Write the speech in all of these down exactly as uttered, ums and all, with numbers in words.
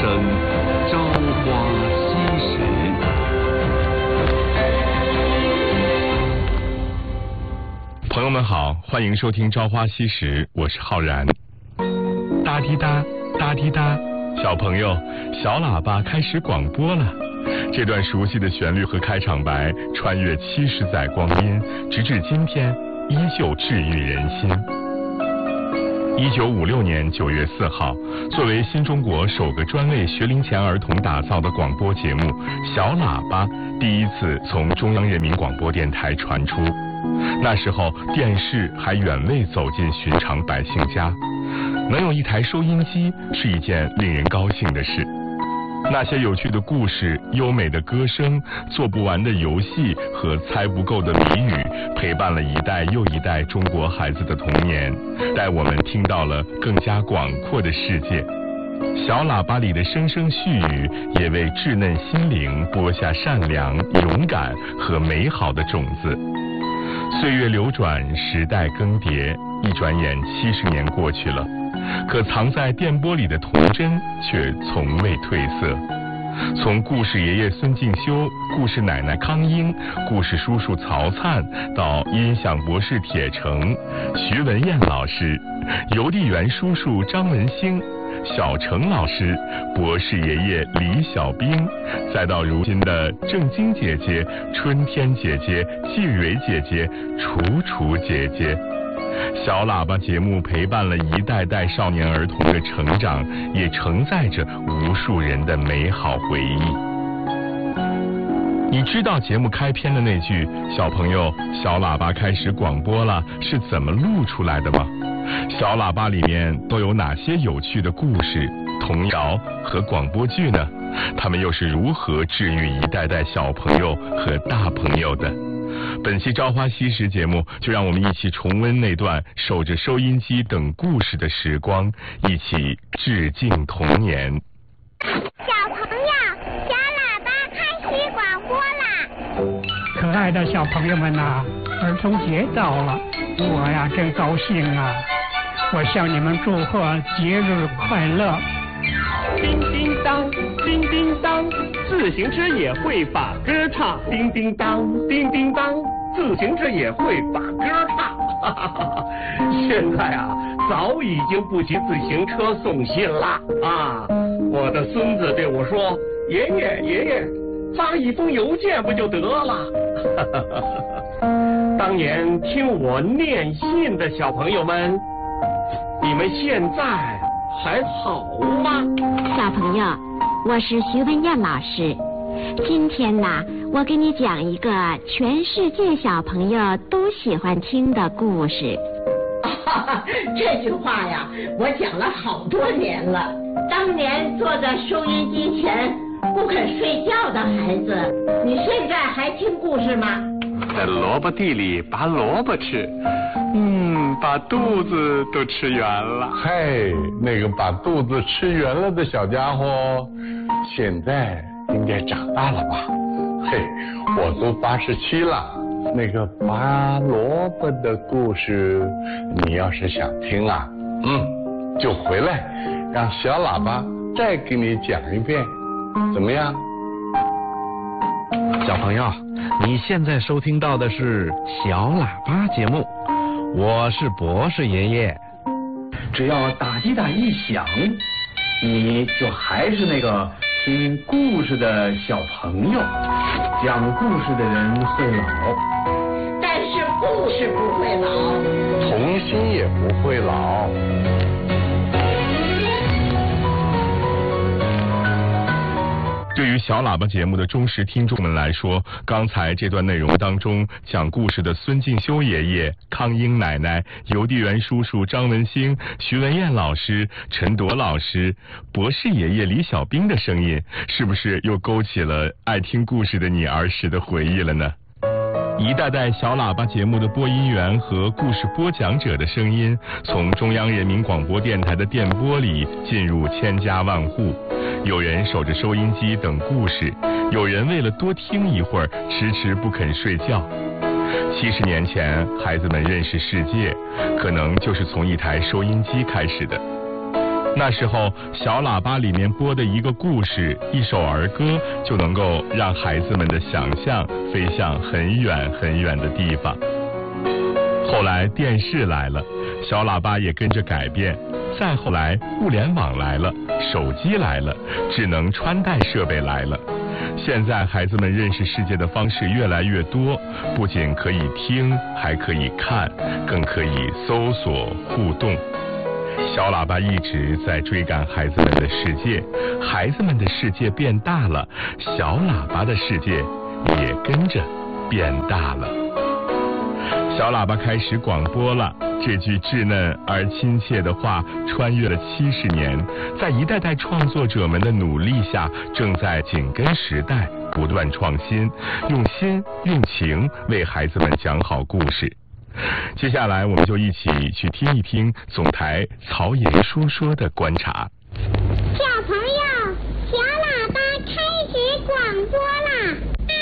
声朝花夕拾。 朋友们好，欢迎收听《朝花夕拾》，我是浩然。哒滴哒，哒滴哒，小朋友，小喇叭开始广播了。这段熟悉的旋律和开场白，穿越七十载光阴，直至今天，依旧治愈人心。一九五六年九月四号，作为新中国首个专为学龄前儿童打造的广播节目《小喇叭》第一次从中央人民广播电台传出。那时候电视还远未走进寻常百姓家，能有一台收音机是一件令人高兴的事。那些有趣的故事、优美的歌声、做不完的游戏和猜不够的谜语，陪伴了一代又一代中国孩子的童年，带我们听到了更加广阔的世界。小喇叭里的声声絮语，也为稚嫩心灵播下善良、勇敢和美好的种子。岁月流转，时代更迭，一转眼七十年过去了，可藏在电波里的童真却从未褪色。从故事爷爷孙敬修、故事奶奶康英、故事叔叔曹灿，到音响博士铁成、徐文燕老师、邮递员叔叔张文兴、小程老师、博士爷爷李小兵，再到如今的郑晶姐姐、春天姐姐、季蕊姐姐、楚楚姐姐。小喇叭节目陪伴了一代代少年儿童的成长，也承载着无数人的美好回忆。你知道节目开篇的那句“小朋友，小喇叭开始广播了”是怎么录出来的吗？小喇叭里面都有哪些有趣的故事、童谣和广播剧呢？他们又是如何治愈一代代小朋友和大朋友的？本期《朝花夕拾》节目，就让我们一起重温那段守着收音机等故事的时光，一起致敬童年。 小朋友，小喇叭开始广播啦！ 可爱的小朋友们啊，儿童节到了，我呀真高兴啊！我向你们祝贺节日快乐。 叮叮当，叮叮当，自行车也会把歌唱。叮叮当，叮叮当，自行车也会把歌唱。哈哈哈！现在啊，早已经不骑自行车送信了啊！我的孙子对我说：“爷爷，爷爷，发一封邮件不就得了？”哈哈哈！当年听我念信的小朋友们，你们现在还好吗？ 小朋友，我是徐文燕老师。今天呢，我给你讲一个全世界小朋友都喜欢听的故事。 这句话呀，我讲了好多年了。当年坐在收音机前不肯睡觉的孩子，你现在还听故事吗？ 在萝卜地里拔萝卜吃，嗯，把肚子都吃圆了。 嘿，那个把肚子吃圆了的小家伙，现在应该长大了吧？嘿，我都八十七了。那个拔萝卜的故事，你要是想听啊，嗯，就回来，让小喇叭再给你讲一遍，怎么样？ 小朋友，你现在收听到的是小喇叭节目，我是博士爷爷。只要打击打一响，你就还是那个听故事的小朋友。讲故事的人会老， 但是故事不会老， 童心也不会老。 对于小喇叭节目的忠实听众们来说，刚才这段内容当中讲故事的孙敬修爷爷、康英奶奶、邮递员叔叔张文兴、徐文燕老师、陈铎老师、博士爷爷李小兵的声音，是不是又勾起了爱听故事的你儿时的回忆了呢？一代代小喇叭节目的播音员和故事播讲者的声音，从中央人民广播电台的电波里进入千家万户。有人守着收音机等故事，有人为了多听一会儿迟迟不肯睡觉。七十年前，孩子们认识世界，可能就是从一台收音机开始的。 那时候小喇叭里面播的一个故事，一首儿歌，就能够让孩子们的想象飞向很远很远的地方。后来电视来了，小喇叭也跟着改变。再后来互联网来了，手机来了，智能穿戴设备来了。现在孩子们认识世界的方式越来越多，不仅可以听，还可以看，更可以搜索互动。小喇叭一直在追赶孩子们的世界，孩子们的世界变大了，小喇叭的世界也跟着变大了。小喇叭开始广播了，这句稚嫩而亲切的话穿越了七十年，在一代代创作者们的努力下，正在紧跟时代，不断创新，用心用情为孩子们讲好故事。接下来我们就一起去听一听总台曹岩叔说的观察。 小朋友，小喇叭开始广播啦！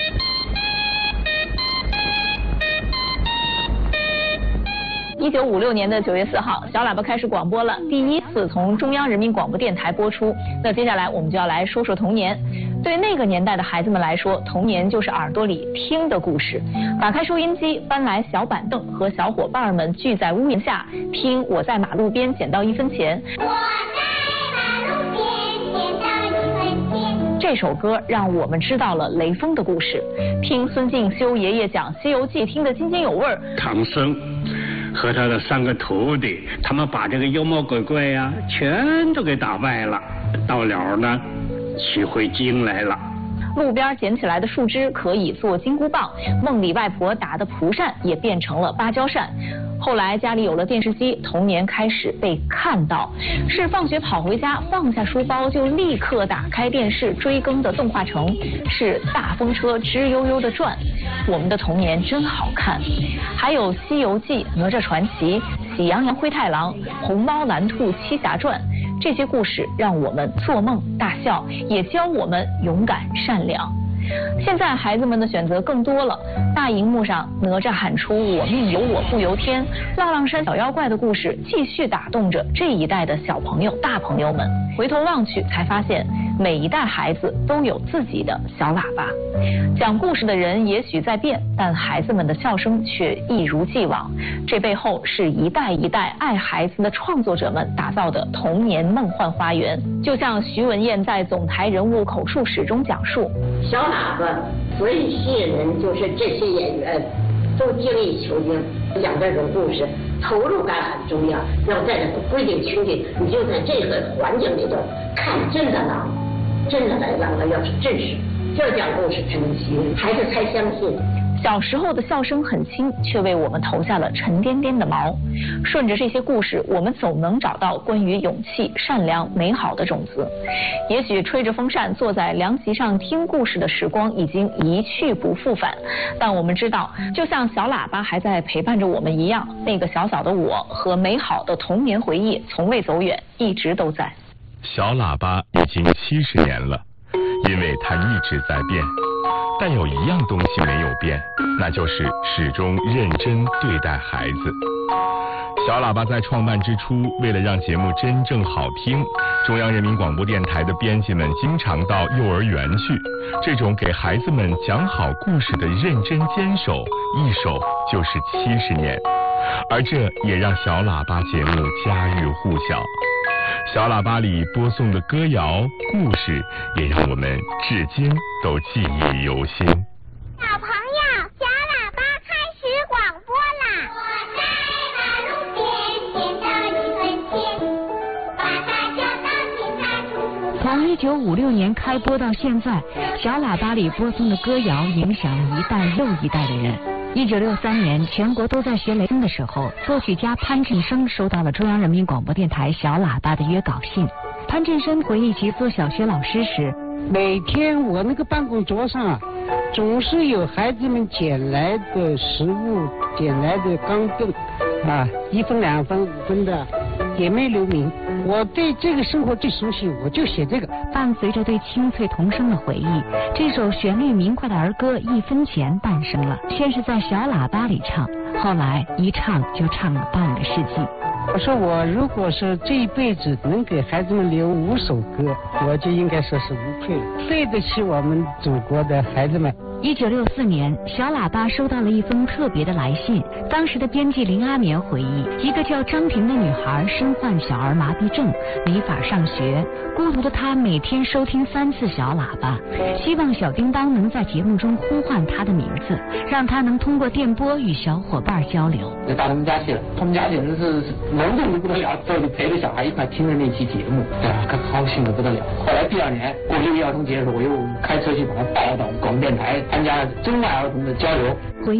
一九五六年的九月四号，小喇叭开始广播了，第一次从中央人民广播电台播出。那接下来我们就要来说说童年。对那个年代的孩子们来说，童年就是耳朵里听的故事。打开收音机，搬来小板凳，和小伙伴们聚在屋檐下，听我在马路边捡到一分钱。 我在马路边捡到一分钱。 这首歌让我们知道了雷锋的故事，听孙敬修爷爷讲《西游记》，听得津津有味儿。 唐僧和他的三个徒弟，他们把这个妖魔鬼怪呀、啊，全都给打败了。到了呢，取回经来了。 路边捡起来的树枝可以做金箍棒，梦里外婆打的蒲扇也变成了芭蕉扇。后来家里有了电视机，童年开始被看到。是放学跑回家，放下书包就立刻打开电视追更的动画城，是大风车吱悠悠的转。我们的童年真好看。还有《西游记》《哪吒传奇》《喜羊羊灰太狼》《红猫蓝兔七侠传》，这些故事让我们做梦大笑，也教我们勇敢善良。现在孩子们的选择更多了，大荧幕上哪吒喊出我命由我不由天，浪浪山小妖怪的故事继续打动着这一代的小朋友大朋友们。回头望去才发现，每一代孩子都有自己的小喇叭。讲故事的人也许在变，但孩子们的笑声却一如既往。这背后是一代一代爱孩子的创作者们打造的童年梦幻花园。就像徐文燕在总台人物口述史中讲述， 小喇叭最吸引人就是这些演员都精益求精，讲这种故事投入感很重要。要在这规定情景，你就在这个环境里头看真的狼，真的来狼了，要是真实，这讲故事才能吸引孩子才相信。 小时候的笑声很轻，却为我们投下了沉甸甸的毛。顺着这些故事，我们总能找到关于勇气、善良、美好的种子。也许吹着风扇坐在凉席上听故事的时光已经一去不复返，但我们知道，就像小喇叭还在陪伴着我们一样，那个小小的我和美好的童年回忆从未走远，一直都在。 小喇叭已经七十年了，因为它一直在变。但有一样东西没有变，那就是始终认真对待孩子。小喇叭在创办之初，为了让节目真正好听，中央人民广播电台的编辑们经常到幼儿园去。这种给孩子们讲好故事的认真坚守，一守就是七十年。而这也让小喇叭节目家喻户晓。小喇叭里播送的歌谣故事，也让我们至今都记忆犹新。 小朋友，小喇叭开始广播啦！我在马路边捡到一分钱，把它交到警察叔叔。 从一九五六年开播到现在，小喇叭里播送的歌谣影响了一代又一代的人。一九六三年，全国都在学雷锋的时候，作曲家潘振声收到了中央人民广播电台小喇叭的约稿信。潘振声回忆起做小学老师时， 每天我那个办公桌上啊，总是有孩子们捡来的食物，捡来的钢镚啊，一分两分五分的，也没留名。我对这个生活最熟悉，我就写这个。 伴随着对清脆童声的回忆，这首旋律明快的儿歌《一分钱》诞生了。先是在小喇叭里唱，后来一唱就唱了半个世纪。 我说我如果是这一辈子能给孩子们留五首歌，我就应该说是无愧了，对得起我们祖国的孩子们。 一九六四年，小喇叭收到了一封特别的来信。当时的编辑林阿棉回忆，一个叫张婷的女孩身患小儿麻痹症，没法上学，孤独的她每天收听三次小喇叭，希望小叮当能在节目中呼唤她的名字，让她能通过电波与小伙伴交流。 就到他们家去了，他们家简直是隆重的不得了，所以就陪着小孩一块听着那期节目，对吧？可高兴的不得了。后来第二年过六一儿童节的时候，我又开车去把他带到广播电台参加中外儿童的交流。